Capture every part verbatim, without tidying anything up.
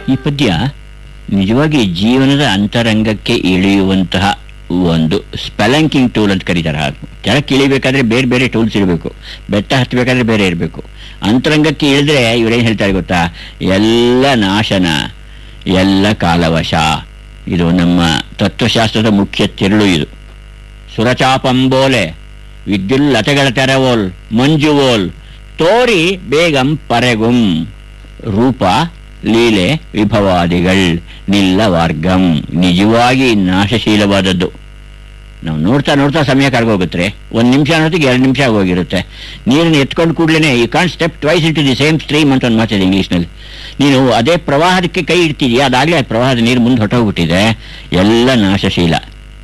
ಈ ಪದ್ಯ ನಿಜವಾಗಿ ಜೀವನದ ಅಂತರಂಗಕ್ಕೆ ಇಳಿಯುವಂತಹ ಒಂದು ಸ್ಪೆಲಂಕಿಂಗ್ ಟೂಲ್ ಅಂತ ಕರೀತಾರೆ. ಕೆಳಕ್ಕೆ ಇಳಿಬೇಕಾದ್ರೆ ಬೇರೆ ಬೇರೆ ಟೂಲ್ಸ್ ಇರಬೇಕು, ಬೆಟ್ಟ ಹತ್ತಬೇಕಾದ್ರೆ ಬೇರೆ ಇರಬೇಕು. ಅಂತರಂಗಕ್ಕೆ ಇಳಿದ್ರೆ ಇವರೇನು ಹೇಳ್ತಾರೆ ಗೊತ್ತಾ, ಎಲ್ಲ ನಾಶನ, ಎಲ್ಲ ಕಾಲವಶ. ಇದು ನಮ್ಮ ತತ್ವಶಾಸ್ತ್ರದ ಮುಖ್ಯ ತಿರುಳು. ಇದು ಸುರಚಾಪಂಬೋಲೆ ವಿದ್ಯುಲ್ಲತೆಗಳ ತೆರವೋಲ್ ಮಂಜುವೋಲ್ ತೋರಿ ಬೇಗಂ ಪರೆಗುಂ ರೂಪ ಲೀಲೆ ವಿಭವಾದಿಗಳ್ ನಿಲ್ಲ ವರ್ಗಂ. ನಿಜವಾಗಿ ನಾಶಶೀಲವಾದದ್ದು. ನಾವು ನೋಡ್ತಾ ನೋಡ್ತಾ ಸಮಯ ಕರ್ಗೋಗುತ್ತೆ. ಒಂದು ನಿಮಿಷ ಅನ್ನೋದಕ್ಕೆ ಎರಡು ನಿಮಿಷ ಆಗೋಗಿರುತ್ತೆ. ನೀರನ್ನು ಎತ್ಕೊಂಡು ಕೂಡಲೇ you can't step twice in to the same stream ಅಂತ ಒಂದು ಮಾತಿದೆ ಇಂಗ್ಲೀಷ್ನಲ್ಲಿ. ನೀನು ಅದೇ ಪ್ರವಾಹಕ್ಕೆ ಕೈ ಇಡ್ತಿದೀಯಾ, ಅದಾಗಲೇ ಆ ಪ್ರವಾಹದ ನೀರು ಮುಂದೆ ಹೊಟ್ಟೋಗ್ಬಿಟ್ಟಿದೆ. ಎಲ್ಲ ನಾಶಶೀಲ,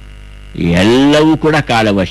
ಎಲ್ಲವೂ ಕೂಡ ಕಾಲವಶ.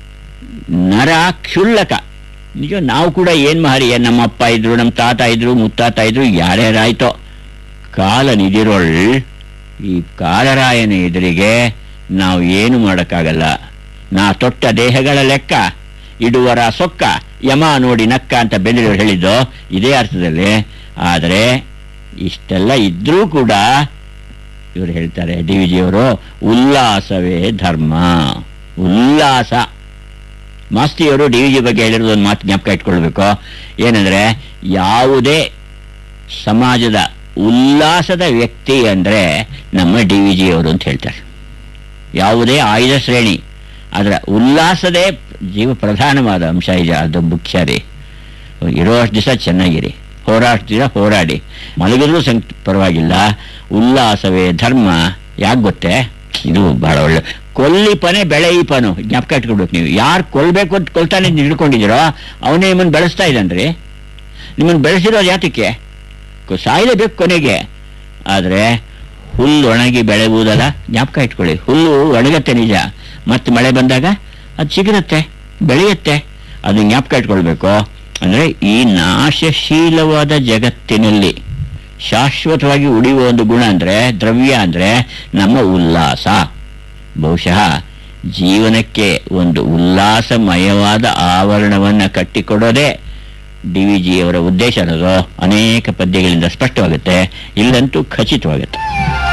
ನರ ಕ್ಷುಲ್ಲಕ. ನಿಜ ನಾವು ಕೂಡ ಏನು ಮಹರಿ, ನಮ್ಮ ಅಪ್ಪ ಇದ್ರು, ನಮ್ಮ ತಾತ ಇದ್ರು, ಮುತ್ತಾತ ಇದ್ರು, ಯಾರ್ಯಾರಾಯ್ತೋ. ಕಾಲ ನಿಧಿರೊಳ್ ಈ ಕಾಲರಾಯನ ಎದುರಿಗೆ ನಾವು ಏನು ಮಾಡೋಕ್ಕಾಗಲ್ಲ. ನಾ ತೊಟ್ಟ ದೇಹಗಳ ಲೆಕ್ಕ ಇಡುವರ ಸೊಕ್ಕ ಯಮ ನೋಡಿ ನಕ್ಕ ಅಂತ ಬೆಂಗಳೂರು ಹೇಳಿದ್ದು ಇದೇ ಅರ್ಥದಲ್ಲಿ. ಆದರೆ ಇಷ್ಟೆಲ್ಲ ಇದ್ರೂ ಕೂಡ ಇವರು ಹೇಳ್ತಾರೆ, ಡಿ ವಿ ಜಿಯವರು, ಉಲ್ಲಾಸವೇ ಧರ್ಮ. ಉಲ್ಲಾಸ. ಮಾಸ್ತಿಯವರು ಡಿ ವಿ ಜಿ ಬಗ್ಗೆ ಹೇಳಿರೋದು ಒಂದು ಮಾತು ಜ್ಞಾಪಕ ಇಟ್ಕೊಳ್ಬೇಕು. ಏನಂದರೆ, ಯಾವುದೇ ಸಮಾಜದ ಉಲ್ಲಾಸದ ವ್ಯಕ್ತಿ ಅಂದರೆ ನಮ್ಮ ಡಿ ವಿ ಜಿಯವರು ಅಂತ ಹೇಳ್ತಾರೆ. ಯಾವುದೇ ಆಯುಧ ಶ್ರೇಣಿ ಅದರ ಉಲ್ಲಾಸದೇ ಜೀವ ಪ್ರಧಾನವಾದ ಅಂಶ ಇದೆ. ಅದು ಮುಖ್ಯ ರೀ. ಇರೋಷ್ಟು ದಿವಸ ಚೆನ್ನಾಗಿರಿ, ಹೋರಾಟ ದಿವಸ ಹೋರಾಡಿ, ಮಲಗಿದ್ರೂ ಸಂಕ್ ಪರವಾಗಿಲ್ಲ. ಉಲ್ಲಾಸವೇ ಧರ್ಮ. ಯಾಕೆ ಗೊತ್ತೇ, ಇದು ಬಹಳ ಒಳ್ಳೆ. ಕೊಲ್ಲಿಪನೆ ಬೆಳೆಯಿಪನು ಜ್ಞಾಪಕ ಇಟ್ಕೊಳ್ಬೇಕು ನೀವು. ಯಾರು ಕೊಲ್ಬೇಕು ಅಂತ ಕೊಲ್ತಾನೆ ಹಿಡ್ಕೊಂಡಿದ್ದೀರೋ ಅವನೇ ನಿಮ್ಮನ್ನು ಬೆಳೆಸ್ತಾ ಇದ್ದಾನ್ರಿ. ನಿಮ್ಮನ್ನು ಬೆಳೆಸಿರೋದು ಯಾತಕ್ಕೆ? ಸಾಯಲೇಬೇಕು ಕೊನೆಗೆ. ಆದರೆ ಹುಲ್ಲು ಒಣಗಿ ಬೆಳೆಯುವುದಲ್ಲ, ಜ್ಞಾಪಕ ಇಟ್ಕೊಳ್ಳಿ. ಹುಲ್ಲು ಒಣಗತ್ತೆ ನಿಜ, ಮತ್ತೆ ಮಳೆ ಬಂದಾಗ ಅದು ಸಿಗಿರುತ್ತೆ, ಬೆಳೆಯುತ್ತೆ. ಅದು ಜ್ಞಾಪಕ ಇಟ್ಕೊಳ್ಬೇಕು. ಅಂದರೆ ಈ ನಾಶಶೀಲವಾದ ಜಗತ್ತಿನಲ್ಲಿ ಶಾಶ್ವತವಾಗಿ ಉಳಿಯುವ ಒಂದು ಗುಣ ಅಂದರೆ, ದ್ರವ್ಯ ಅಂದರೆ ನಮ್ಮ ಉಲ್ಲಾಸ. ಬಹುಶಃ ಜೀವನಕ್ಕೆ ಒಂದು ಉಲ್ಲಾಸಮಯವಾದ ಆವರಣವನ್ನು ಕಟ್ಟಿಕೊಡೋದೇ ಡಿ ವಿ ಜಿಯವರ ಉದ್ದೇಶ ಅನ್ನೋದು ಅನೇಕ ಪದ್ಯಗಳಿಂದ ಸ್ಪಷ್ಟವಾಗುತ್ತೆ. ಇಲ್ಲಂತೂ ಖಚಿತವಾಗುತ್ತೆ.